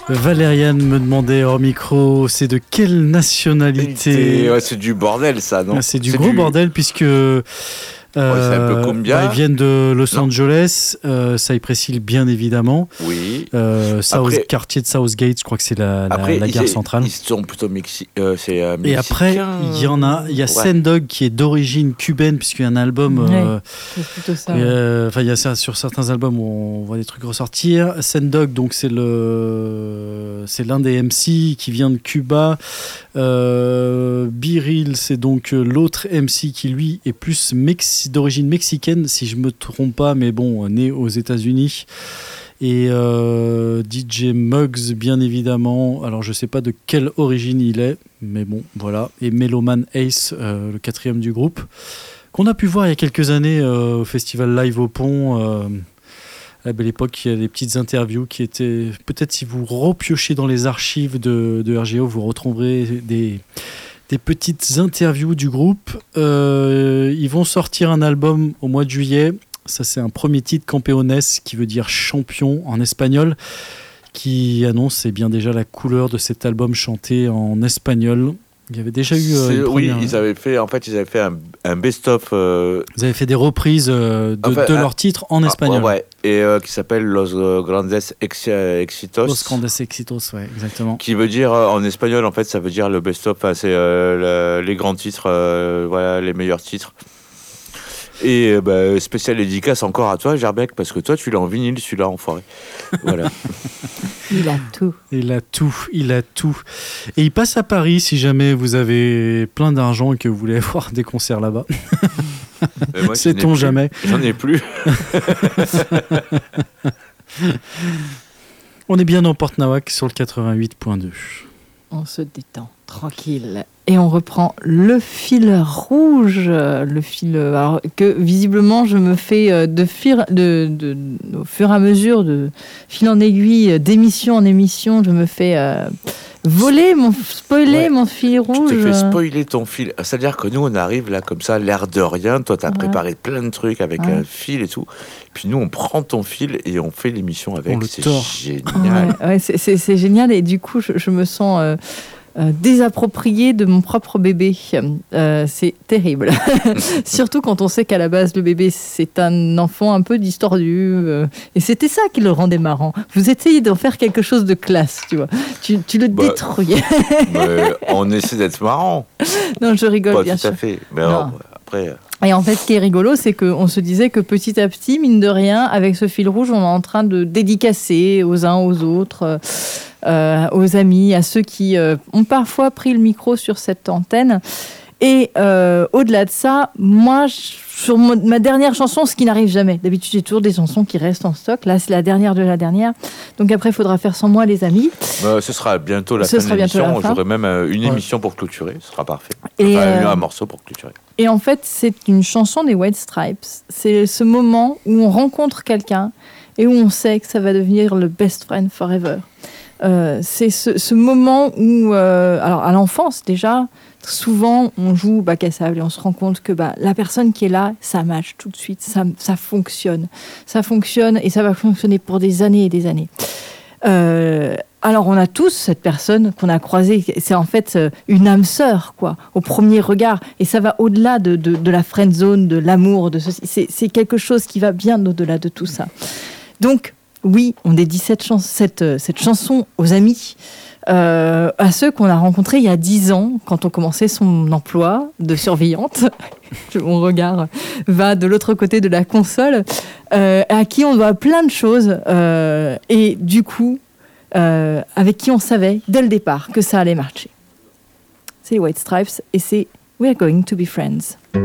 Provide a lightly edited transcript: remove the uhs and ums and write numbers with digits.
Valériane me demandait hors micro, c'est de quelle nationalité? C'est du bordel ça, non? C'est du gros bordel puisque c'est un peu Cumbia. Ils viennent de Los Angeles, Cypress Hill bien évidemment. Oui. Quartier de Southgate, je crois que c'est la gare centrale. Ils sont plutôt mexicains. Et après, il y a Sendog qui est d'origine cubaine puisqu'il y a un album. C'est plutôt ça. Il y a ça sur certains albums où on voit des trucs ressortir. Sendog, donc c'est l'un des MC qui vient de Cuba. Biril, c'est donc l'autre MC qui lui est plus d'origine mexicaine, si je me trompe pas, mais bon, né aux États-Unis. Et DJ Muggs, bien évidemment. Alors, je sais pas de quelle origine il est, mais bon, voilà. Et Meloman Ace, le quatrième du groupe, qu'on a pu voir il y a quelques années au festival Live au Pont. À la belle époque, il y a des petites interviews qui étaient... Peut-être si vous repiochez dans les archives de RGO, vous retrouverez des petites interviews du groupe. Ils vont sortir un album au mois de juillet. Ça, c'est un premier titre, Campeones, qui veut dire champion en espagnol, qui annonce bien déjà la couleur de cet album chanté en espagnol. Il y avait déjà eu ils avaient fait un best-of. Ils avaient fait des reprises de leurs titres en espagnol. Et qui s'appelle Los Grandes Éxitos. Los Grandes Éxitos, ouais, exactement. Qui veut dire, en espagnol, en fait, ça veut dire le best-of, c'est les grands titres, les meilleurs titres. Et spécial dédicace encore à toi, Gerbec, parce que toi, tu l'as en vinyle, celui-là, enfoiré. Voilà. Il a tout. Il a tout. Et il passe à Paris si jamais vous avez plein d'argent et que vous voulez voir des concerts là-bas. Moi, sait-on jamais. J'en ai plus. On est bien en Port-Nawak sur le 88.2. On se détend, tranquille. Et on reprend le fil rouge, alors que visiblement je me fais au fur et à mesure, de fil en aiguille, d'émission en émission, je me fais spoiler mon fil rouge. Tu te fais spoiler ton fil. C'est-à-dire que nous, on arrive là comme ça, l'air de rien. Toi, t'as préparé plein de trucs avec un fil et tout. Puis nous, on prend ton fil et on fait l'émission avec. C'est génial. C'est génial. Et du coup, je me sens... désapproprié de mon propre bébé. C'est terrible. Surtout quand on sait qu'à la base, le bébé, c'est un enfant un peu distordu. Et c'était ça qui le rendait marrant. Vous essayez d'en faire quelque chose de classe, tu vois. Tu le détruis. On essaie d'être marrant. Non, je rigole, bien sûr. Pas tout à fait. Mais alors, après... Et en fait, ce qui est rigolo, c'est qu'on se disait que petit à petit, mine de rien, avec ce fil rouge, on est en train de dédicacer aux uns aux autres... aux amis, à ceux qui ont parfois pris le micro sur cette antenne. Et au-delà de ça, moi, sur ma dernière chanson, ce qui n'arrive jamais. D'habitude, j'ai toujours des chansons qui restent en stock. Là, c'est la dernière de la dernière. Donc après, il faudra faire sans moi, les amis. Ce sera bientôt la fin de l'émission. J'aurai même une émission pour clôturer. Ce sera parfait. Un morceau pour clôturer. Et en fait, c'est une chanson des White Stripes. C'est ce moment où on rencontre quelqu'un et où on sait que ça va devenir le best friend forever. C'est ce moment où, alors à l'enfance déjà, souvent on joue au bac à sable et on se rend compte que la personne qui est là, ça match tout de suite, ça fonctionne. Ça fonctionne et ça va fonctionner pour des années et des années. Alors on a tous cette personne qu'on a croisée, c'est en fait une âme sœur, quoi, au premier regard. Et ça va au-delà de la friend zone, de l'amour, de ceci. C'est quelque chose qui va bien au-delà de tout ça. Donc, oui, on dédie cette chanson aux amis, à ceux qu'on a rencontrés il y a 10 ans, quand on commençait son emploi de surveillante. Mon regard va de l'autre côté de la console, à qui on doit plein de choses, et du coup, avec qui on savait dès le départ que ça allait marcher. C'est les White Stripes, et c'est « We're going to be friends ».